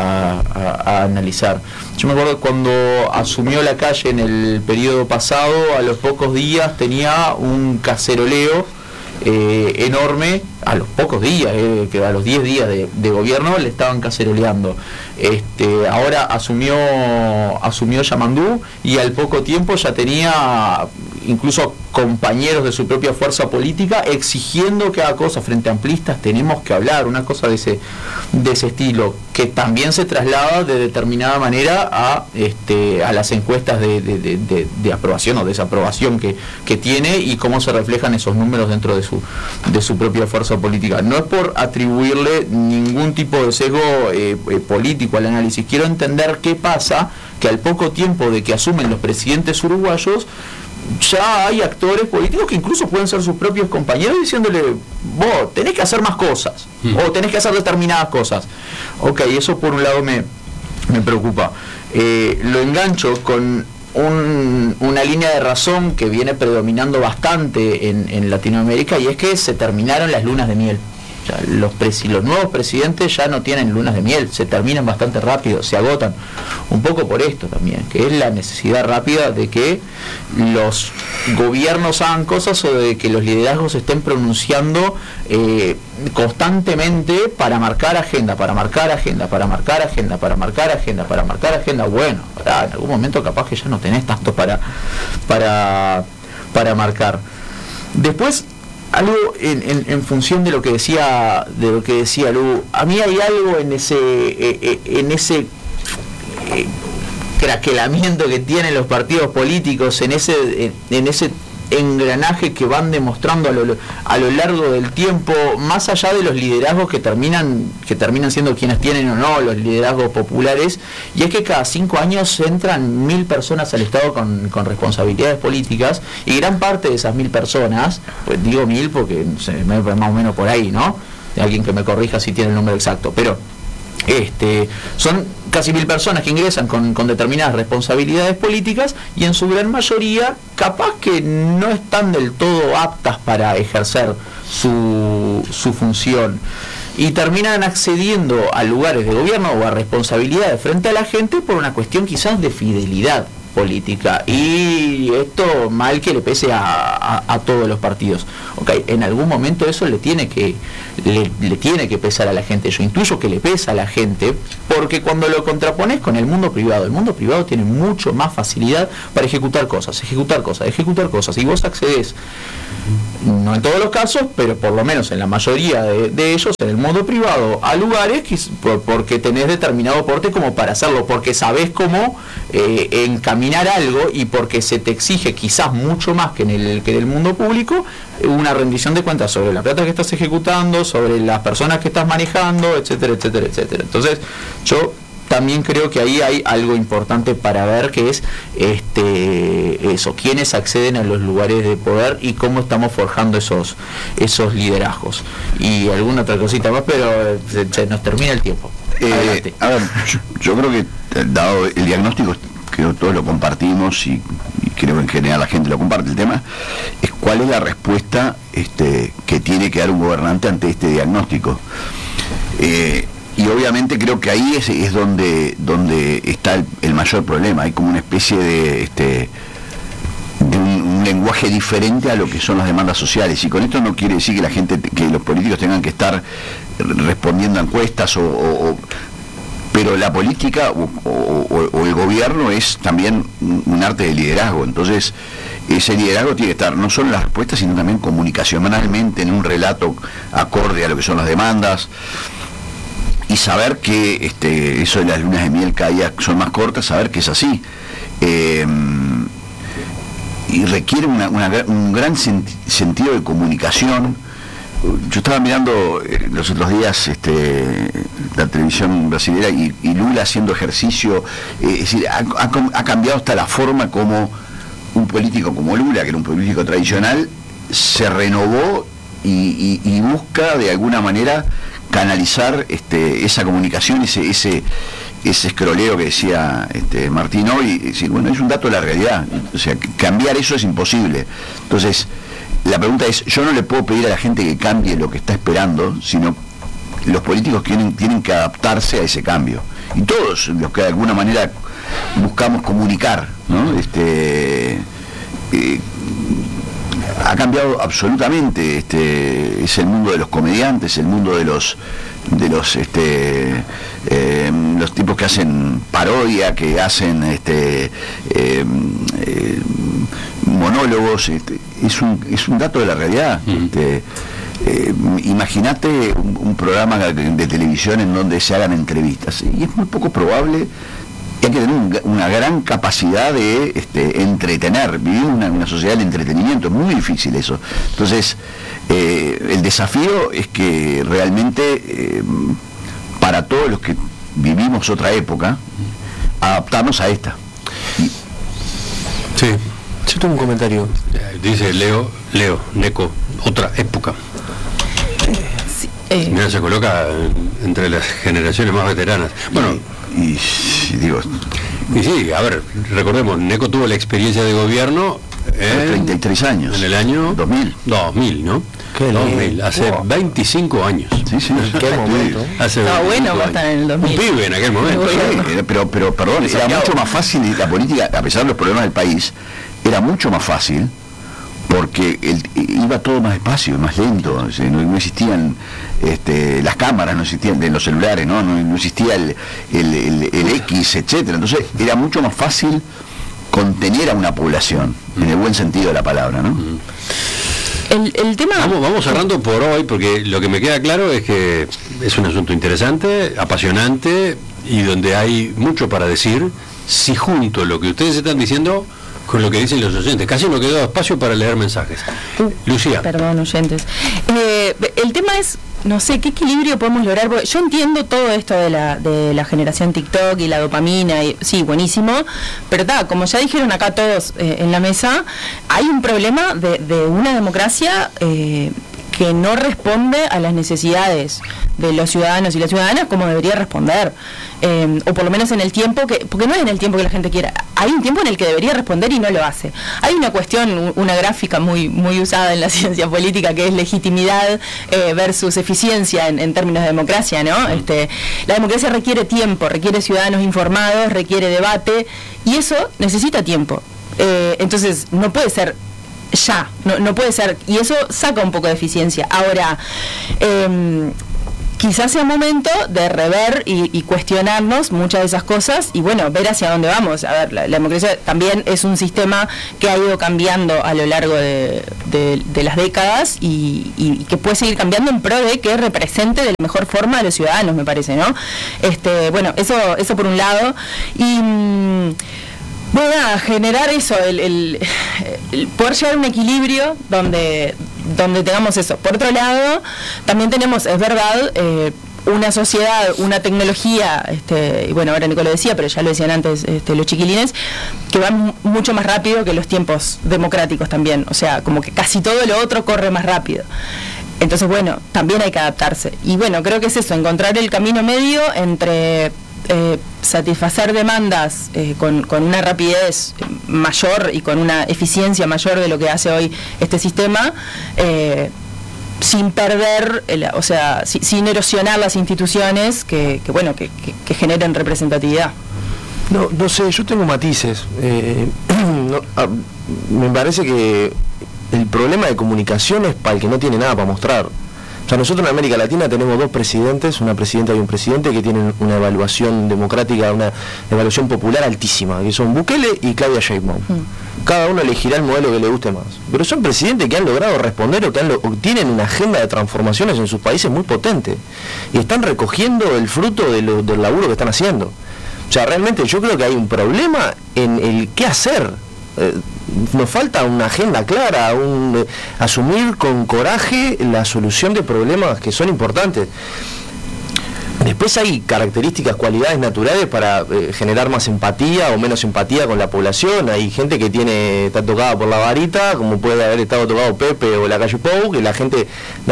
a analizar. Yo me acuerdo cuando asumió la calle en el periodo pasado, a los pocos días tenía un caceroleo enorme, a los pocos días, que a los 10 días de gobierno le estaban caceroleando. Ahora asumió Yamandú y al poco tiempo ya tenía incluso compañeros de su propia fuerza política exigiendo que haga cosas frente a amplistas. Tenemos que hablar, una cosa de ese estilo, que también se traslada de determinada manera a las encuestas de aprobación o desaprobación que tiene, y cómo se reflejan esos números dentro de su propia fuerza política. No es por atribuirle ningún tipo de sesgo político al análisis. Quiero entender qué pasa, que al poco tiempo de que asumen los presidentes uruguayos, ya hay actores políticos que incluso pueden ser sus propios compañeros diciéndole: vos tenés que hacer más cosas, o tenés que hacer determinadas cosas. Ok, eso por un lado me preocupa. Lo engancho con una línea de razón que viene predominando bastante en Latinoamérica, y es que se terminaron las lunas de miel. O sea, los nuevos presidentes ya no tienen lunas de miel, se terminan bastante rápido, se agotan. Un poco por esto también, que es la necesidad rápida de que los gobiernos hagan cosas, o de que los liderazgos se estén pronunciando constantemente para marcar agenda. Bueno, en algún momento capaz que ya no tenés tanto para marcar. Después, algo en función de lo que decía Lu, a mí hay algo en ese craquelamiento que tienen los partidos políticos, en ese engranaje que van demostrando a lo largo del tiempo, más allá de los liderazgos que terminan siendo quienes tienen o no los liderazgos populares, y es que cada 5 años entran 1000 personas al Estado con responsabilidades políticas, y gran parte de esas 1000 personas, pues digo 1000 porque no sé, más o menos por ahí, ¿no? Alguien que me corrija si tiene el número exacto, pero son casi 1000 personas que ingresan con determinadas responsabilidades políticas, y en su gran mayoría capaz que no están del todo aptas para ejercer su función. y terminan accediendo a lugares de gobierno o a responsabilidades frente a la gente por una cuestión quizás de fidelidad política, y esto mal que le pese a todos los partidos. Okay, en algún momento eso le tiene que pesar a la gente. Yo intuyo que le pesa a la gente, porque cuando lo contrapones con el mundo privado tiene mucho más facilidad para ejecutar cosas, y vos accedes, no en todos los casos, pero por lo menos en la mayoría de ellos, en el mundo privado, a lugares porque tenés determinado porte como para hacerlo, porque sabés cómo encaminar algo, y porque se te exige quizás mucho más que en el mundo público una rendición de cuentas sobre la plata que estás ejecutando, sobre las personas que estás manejando, etcétera, etcétera, etcétera. Entonces, yo también creo que ahí hay algo importante para ver, que es eso, quiénes acceden a los lugares de poder y cómo estamos forjando esos liderazgos. Y alguna otra cosita más, pero se nos termina el tiempo. A ver, yo creo que dado el diagnóstico, creo que todos lo compartimos, y creo que en general la gente lo comparte. El tema es cuál es la respuesta que tiene que dar un gobernante ante este diagnóstico. Y obviamente creo que ahí es donde está el mayor problema. Hay como una especie de un lenguaje diferente a lo que son las demandas sociales, y con esto no quiere decir que los políticos tengan que estar respondiendo a encuestas pero la política o el gobierno es también un arte de liderazgo. Entonces ese liderazgo tiene que estar no solo en las respuestas, sino también comunicacionalmente, en un relato acorde a lo que son las demandas, y saber que eso de las lunas de miel cada día son más cortas, saber que es así, y requiere un gran sentido de comunicación. Yo estaba mirando los otros días la televisión brasileña, y Lula haciendo ejercicio, es decir, ha cambiado hasta la forma como un político como Lula, que era un político tradicional, se renovó y busca de alguna manera canalizar esa comunicación, ese escroleo que decía Martín hoy, decir, bueno, es un dato de la realidad, o sea, cambiar eso es imposible. Entonces, la pregunta es, yo no le puedo pedir a la gente que cambie lo que está esperando, sino los políticos tienen que adaptarse a ese cambio. Y todos los que de alguna manera buscamos comunicar, ¿no? Ha cambiado absolutamente, es el mundo de los comediantes, el mundo de los tipos que hacen parodia, que hacen monólogos, es un dato de la realidad. Imagínate un programa de televisión en donde se hagan entrevistas, y es muy poco probable. Hay que tener una gran capacidad de entretener, vivir una sociedad del entretenimiento, es muy difícil eso. Entonces, el desafío es que realmente, para todos los que vivimos otra época, adaptarnos a esta. Sí. Yo tengo un comentario. Dice Leo, Neco, otra época. Mira, se coloca entre las generaciones más veteranas. Bueno, y sí, a ver, recordemos, Neco tuvo la experiencia de gobierno 33 años. En el año 2000, ¿no? ¿Qué 2000, hace 25 años. Sí, ¿en qué momento? Está bueno años. Estar en el 2000. Un pibe en aquel momento. Sí, pero perdón, era mucho más fácil la política, a pesar de los problemas del país, era mucho más fácil, porque iba todo más despacio, más lento, o sea, no existían las cámaras, no existían de los celulares, no existía el X, etcétera. Entonces era mucho más fácil contener a una población, en el buen sentido de la palabra, ¿no? El tema... Vamos cerrando por hoy, porque lo que me queda claro es que es un asunto interesante, apasionante, y donde hay mucho para decir, si junto lo que ustedes están diciendo con lo que dicen los oyentes. Casi no quedó espacio para leer mensajes. Lucía. Perdón, oyentes. El tema es, no sé, ¿qué equilibrio podemos lograr? Porque yo entiendo todo esto de la generación TikTok y la dopamina, y, sí, buenísimo, pero como ya dijeron acá todos en la mesa, hay un problema de una democracia que no responde a las necesidades de los ciudadanos y las ciudadanas como debería responder, o por lo menos en el tiempo porque no es en el tiempo que la gente quiera, hay un tiempo en el que debería responder y no lo hace. Hay una cuestión, una gráfica muy usada en la ciencia política, que es legitimidad versus eficiencia en términos de democracia, ¿no? La democracia requiere tiempo, requiere ciudadanos informados, requiere debate, y eso necesita tiempo. Entonces no puede ser ya, no puede ser, y eso saca un poco de eficiencia. Ahora, quizás sea momento de rever y cuestionarnos muchas de esas cosas y bueno, ver hacia dónde vamos. A ver, la democracia también es un sistema que ha ido cambiando a lo largo de las décadas y que puede seguir cambiando en pro de que represente de la mejor forma a los ciudadanos, me parece, ¿no? Bueno, eso por un lado. Y bueno, nada, generar eso, el poder llegar a un equilibrio donde tengamos eso. Por otro lado, también tenemos, es verdad, una sociedad, una tecnología, y bueno, ahora Nico lo decía, pero ya lo decían antes los chiquilines, que van mucho más rápido que los tiempos democráticos también. O sea, como que casi todo lo otro corre más rápido. Entonces, bueno, también hay que adaptarse. Y bueno, creo que es eso, encontrar el camino medio entre satisfacer demandas con una rapidez mayor y con una eficiencia mayor de lo que hace hoy este sistema, sin perder, sin erosionar las instituciones que generen representatividad. No sé, yo tengo matices. Me parece que el problema de comunicación es para el que no tiene nada para mostrar. O sea, nosotros en América Latina tenemos dos presidentes, una presidenta y un presidente, que tienen una evaluación democrática, una evaluación popular altísima, que son Bukele y Claudia Sheinbaum. Cada uno elegirá el modelo que le guste más. Pero son presidentes que han logrado responder o tienen una agenda de transformaciones en sus países muy potente. Y están recogiendo el fruto del laburo que están haciendo. O sea, realmente yo creo que hay un problema en el qué hacer. Nos falta una agenda clara, asumir con coraje la solución de problemas que son importantes. Después hay características, cualidades naturales para generar más empatía o menos empatía con la población. Hay gente que está tocada por la varita, como puede haber estado tocado Pepe o la calle Pou, que la gente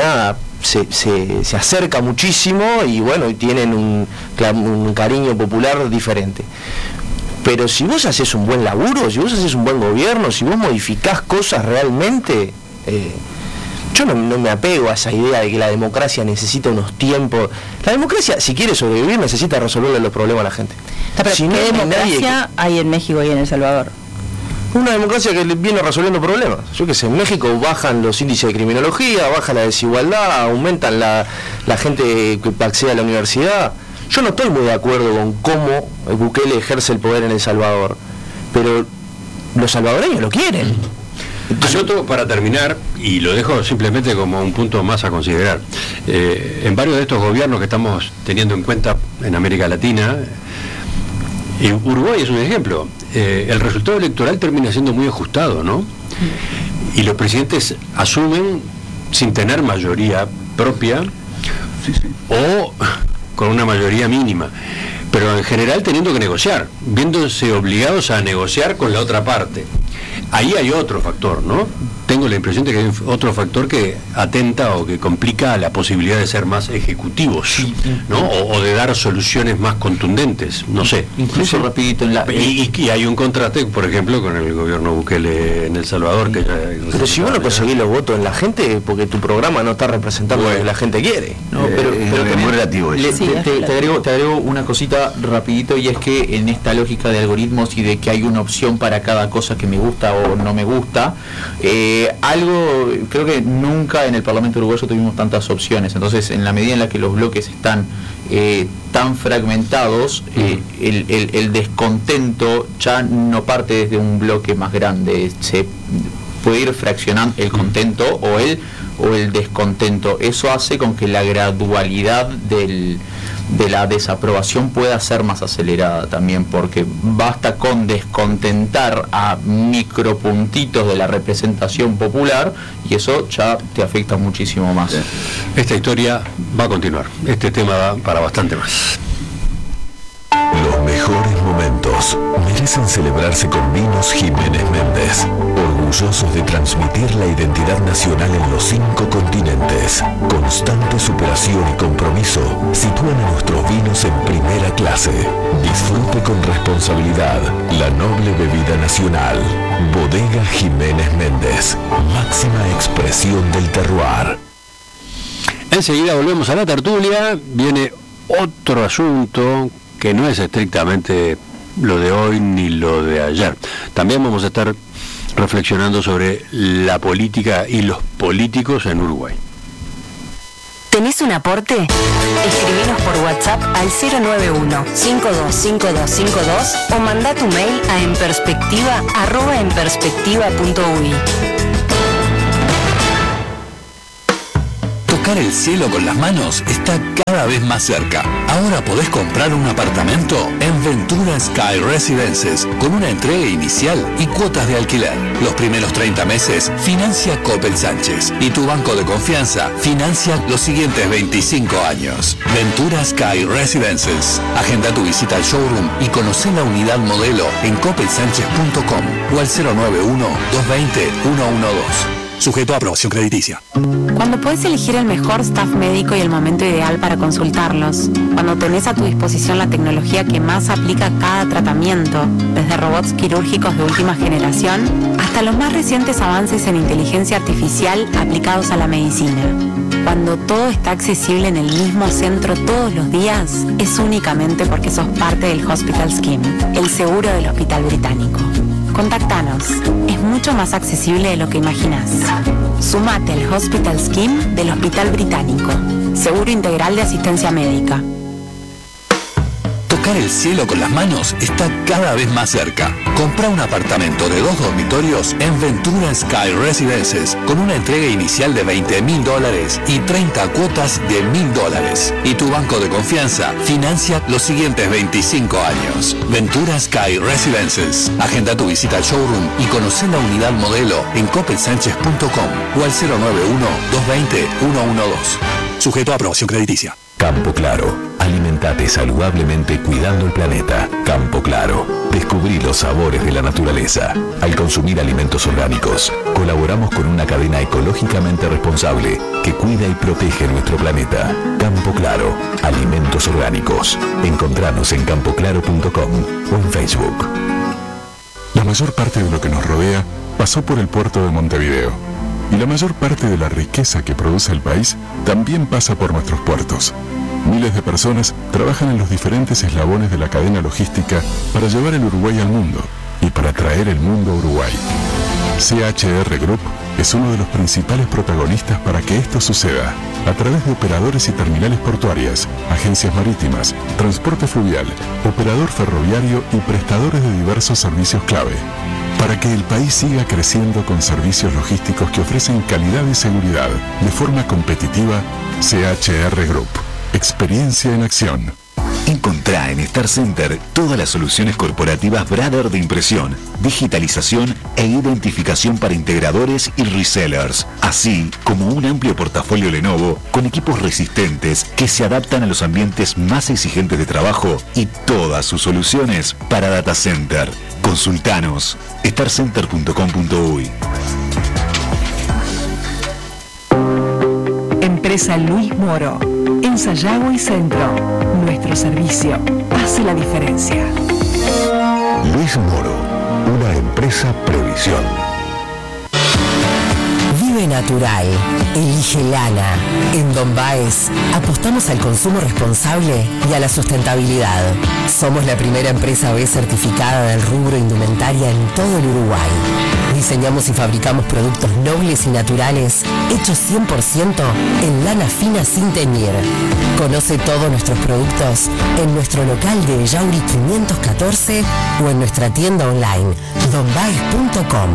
se acerca muchísimo y bueno, y tienen un cariño popular diferente. Pero si vos haces un buen laburo, si vos haces un buen gobierno, si vos modificás cosas realmente, yo no me apego a esa idea de que la democracia necesita unos tiempos. La democracia, si quiere sobrevivir, necesita resolverle los problemas a la gente. Pero si ¿qué democracia hay en México y en El Salvador? Una democracia que viene resolviendo problemas. Yo qué sé, en México bajan los índices de criminología, baja la desigualdad, aumentan la gente que accede a la universidad. Yo no estoy muy de acuerdo con cómo Bukele ejerce el poder en El Salvador, pero los salvadoreños lo quieren. Anoto para terminar, y lo dejo simplemente como un punto más a considerar, en varios de estos gobiernos que estamos teniendo en cuenta en América Latina, Uruguay es un ejemplo, el resultado electoral termina siendo muy ajustado, ¿no? Y los presidentes asumen sin tener mayoría propia, o con una mayoría mínima, pero en general teniendo que negociar, viéndose obligados a negociar con la otra parte. Ahí hay otro factor, ¿no? Tengo la impresión de que hay otro factor que atenta o que complica la posibilidad de ser más ejecutivos, ¿no? O de dar soluciones más contundentes, no sé. Incluso rapidito y hay un contraste, por ejemplo, con el gobierno Bukele en El Salvador. Pero si vos no conseguís los votos en la gente, porque tu programa no está representando lo que la gente quiere. No, pero es muy relativo eso. Te agrego una cosita rapidito, y es que en esta lógica de algoritmos y de que hay una opción para cada cosa que me gusta o no me gusta, creo que nunca en el Parlamento uruguayo tuvimos tantas opciones. Entonces, en la medida en la que los bloques están tan fragmentados, el descontento ya no parte desde un bloque más grande, se puede ir fraccionando el contento o el descontento. Eso hace con que la gradualidad de la desaprobación pueda ser más acelerada también, porque basta con descontentar a micropuntitos de la representación popular y eso ya te afecta muchísimo más. Esta historia va a continuar, este tema va para bastante más. Los mejores momentos merecen celebrarse con Vinos Jiménez Méndez. orgullosos de transmitir la identidad nacional en los 5 continentes. Constante superación y compromiso sitúan a nuestros vinos en primera clase. Disfrute con responsabilidad la noble bebida nacional. Bodega Jiménez Méndez, máxima expresión del terroir. Enseguida volvemos a la tertulia. Viene otro asunto que no es estrictamente lo de hoy ni lo de ayer. También vamos a estar reflexionando sobre la política y los políticos en Uruguay. ¿Tenés un aporte? Escribinos por WhatsApp al 091-525252 o mandá tu mail a enperspectiva@enperspectiva.uy. Tocar el cielo con las manos está cada vez más cerca. Ahora podés comprar un apartamento en Ventura Sky Residences con una entrega inicial y cuotas de alquiler. Los primeros 30 meses financia Coppel Sánchez y tu banco de confianza financia los siguientes 25 años. Ventura Sky Residences. Agenda tu visita al showroom y conoce la unidad modelo en coppelsanchez.com o al 091-220-112. Sujeto a aprobación crediticia. Cuando podés elegir el mejor staff médico y el momento ideal para consultarlos. Cuando tenés a tu disposición la tecnología que más aplica a cada tratamiento, desde robots quirúrgicos de última generación hasta los más recientes avances en inteligencia artificial aplicados a la medicina. Cuando todo está accesible en el mismo centro todos los días, es únicamente porque sos parte del Hospital Scheme, el seguro del Hospital Británico. Contactanos, es mucho más accesible de lo que imaginás. Sumate al Hospital Scheme del Hospital Británico, seguro integral de asistencia médica. Tocar el cielo con las manos está cada vez más cerca. Compra un apartamento de 2 dormitorios en Ventura Sky Residences con una entrega inicial de $20.000 y 30 cuotas de $1.000. Y tu banco de confianza financia los siguientes 25 años. Ventura Sky Residences. Agenda tu visita al showroom y conoce la unidad modelo en coppelsanchez.com o al 091-220-112. Sujeto a aprobación crediticia. Campo Claro. Alimentate saludablemente cuidando el planeta. Campo Claro. Descubrí los sabores de la naturaleza. Al consumir alimentos orgánicos, colaboramos con una cadena ecológicamente responsable que cuida y protege nuestro planeta. Campo Claro. Alimentos orgánicos. Encontranos en campoclaro.com o en Facebook. La mayor parte de lo que nos rodea pasó por el puerto de Montevideo. Y la mayor parte de la riqueza que produce el país también pasa por nuestros puertos. Miles de personas trabajan en los diferentes eslabones de la cadena logística para llevar el Uruguay al mundo y para traer el mundo a Uruguay. CHR Group es uno de los principales protagonistas para que esto suceda, a través de operadores y terminales portuarias, agencias marítimas, transporte fluvial, operador ferroviario y prestadores de diversos servicios clave. Para que el país siga creciendo con servicios logísticos que ofrecen calidad y seguridad de forma competitiva, CHR Group. Experiencia en acción. Encontrá en Star Center todas las soluciones corporativas Brother de impresión, digitalización e identificación para integradores y resellers, así como un amplio portafolio Lenovo con equipos resistentes que se adaptan a los ambientes más exigentes de trabajo y todas sus soluciones para data center. Consultanos starcenter.com.uy. Empresa Luis Moro, en Sayago y Centro. Nuestro servicio hace la diferencia. Luis Moro, una empresa Previsión. Vive natural, elige lana. En Don Baez apostamos al consumo responsable y a la sustentabilidad. Somos la primera empresa B certificada del rubro indumentaria en todo el Uruguay. Diseñamos y fabricamos productos nobles y naturales hechos 100% en lana fina sin teñir. Conoce todos nuestros productos en nuestro local de Yauri 514 o en nuestra tienda online donbaez.com.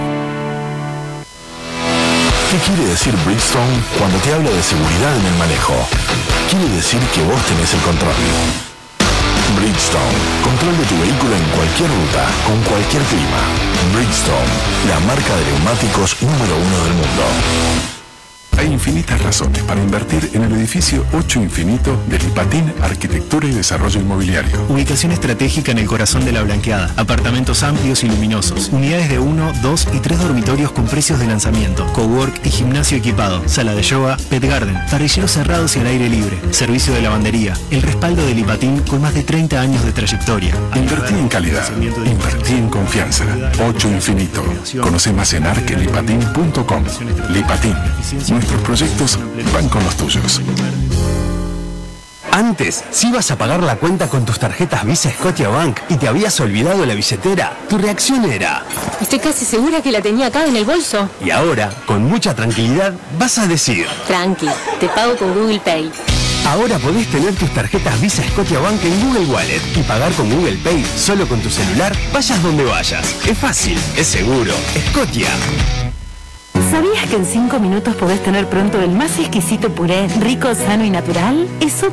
¿Qué quiere decir Bridgestone cuando te habla de seguridad en el manejo? Quiere decir que vos tenés el control. Bridgestone, control de tu vehículo en cualquier ruta, con cualquier clima. Bridgestone, la marca de neumáticos número 1 del mundo. Hay infinitas razones para invertir en el edificio 8 Infinito de Lipatín Arquitectura y Desarrollo Inmobiliario. Ubicación estratégica en el corazón de la Blanqueada. Apartamentos amplios y luminosos. Unidades de 1, 2 y 3 dormitorios con precios de lanzamiento. Cowork y gimnasio equipado. Sala de yoga, pet garden. Parrilleros cerrados y al aire libre. Servicio de lavandería. El respaldo de Lipatín con más de 30 años de trayectoria. Invertí en calidad. Invertí en confianza. 8 Infinito. Conoce más en arquelipatin.com. Lipatín. Nuestros proyectos van con los tuyos. Antes, si ibas a pagar la cuenta con tus tarjetas Visa Scotiabank y te habías olvidado la billetera, tu reacción era: estoy casi segura que la tenía acá en el bolso. Y ahora, con mucha tranquilidad, vas a decir: tranqui, te pago con Google Pay. Ahora podés tener tus tarjetas Visa Scotiabank en Google Wallet y pagar con Google Pay solo con tu celular, vayas donde vayas. Es fácil, es seguro. Scotia. ¿Sabías que en 5 minutos podés tener pronto el más exquisito puré, rico, sano y natural? Eso